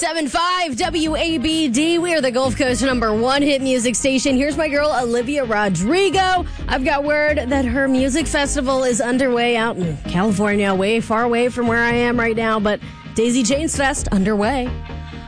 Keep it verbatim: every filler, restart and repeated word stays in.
seven five W A B D. We are the Gulf Coast number one hit music station. Here's my girl, Olivia Rodrigo. I've got word that her music festival is underway out in California, way far away from where I am right now, but Daisy Jane's Fest underway.